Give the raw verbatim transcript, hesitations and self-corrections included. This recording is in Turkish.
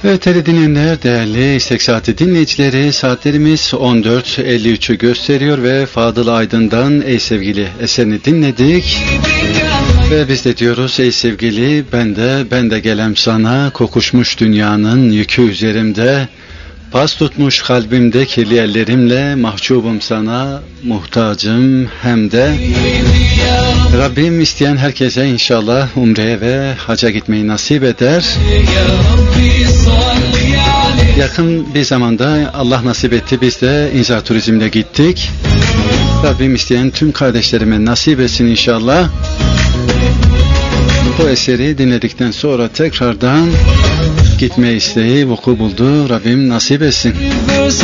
Evet değerli dinleyenler, değerli İstek Saati dinleyicileri, saatlerimiz on dört elli üçü gösteriyor ve Fadıl Aydın'dan Ey Sevgili eserini dinledik. Ve biz de diyoruz ey sevgili, ben de ben de gelem sana, kokuşmuş dünyanın yükü üzerimde, pas tutmuş kalbimde kirli ellerimle, mahcubum sana, muhtacım hem de. Rabbim isteyen herkese inşallah umreye ve haca gitmeyi nasip eder. Yakın bir zamanda Allah nasip etti, biz de İnzar Turizm'le gittik. Rabbim isteyen tüm kardeşlerime nasip etsin inşallah. Bu eseri dinledikten sonra tekrardan gitme isteği vuku buldu. Rabbim nasip etsin.